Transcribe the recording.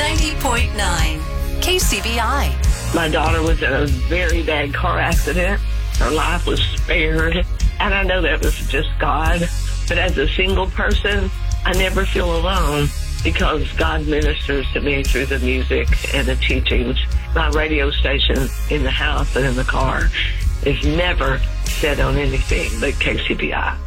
90.9 KCBI. My daughter was in a very bad car accident. Her life was spared. And I know that was just God. But as a single person, I never feel alone because God ministers to me through the music and the teachings. My radio station in the house and in the car is never set on anything but KCBI.